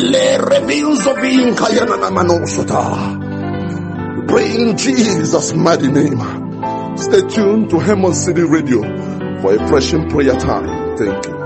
Le reviews of being Kayana Manosota. Pray in Jesus' mighty name. Stay tuned to Hemon City Radio for a fresh prayer time. Thank you.